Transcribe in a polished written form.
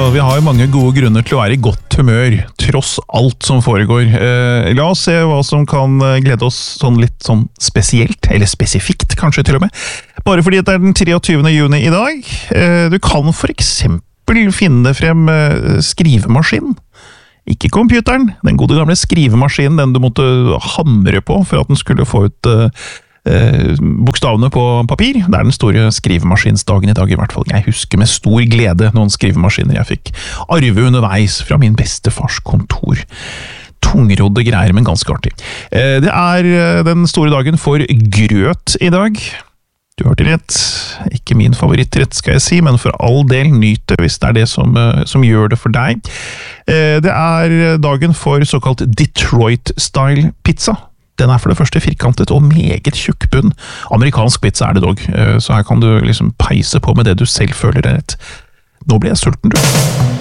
vi har mange gode grunner til å være i godt humør, tross alt som foregår. La oss se hva som kan glede oss sånn litt sånn spesielt, eller spesifikt kanskje til og med. Bare fordi det den 23. juni i dag. Du kan for eksempel finne frem skrivemaskinen. Ikke computeren, den gode gamle skrivemaskinen, den du måtte hamre på for at den skulle få ut bokstavene på papir. Det den store skrivemaskinsdagen i dag i hvert fall. Jeg husker med stor glede noen skrivemaskiner jeg fikk arve underveis fra min bestefars kontor. Tungrodde greier, men ganske artig. Det den store dagen for grøt i dag. Du hørte rett. Ikke min favorittrett, skal jeg si, men for all del nyt det hvis det det som gjør det for deg. Det dagen for såkalt Detroit-style pizza. Den for det første firkantet og meget tjukk bunn. Amerikansk pizza det dog, så her kan du liksom peise på med det du selv føler rett. Nå blir jeg sulten, du.